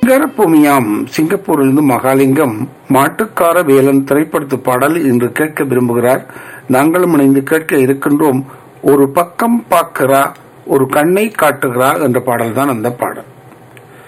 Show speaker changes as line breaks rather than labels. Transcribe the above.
சிங்கரபூமியாம் சிங்கப்பூரிலிருந்து மகாலிங்கம் மாட்டுக்கார வேலன் திரைப்படத்து பாடல் இன்று கேட்க விரும்புகிறார். நாங்களும் இணைந்து கேட்க இருக்கின்றோம். ஒரு பக்கம் பார்க்கிறா ஒரு கண்ணை காட்டுகிறா என்ற பாடல் தான் அந்த பாடல்.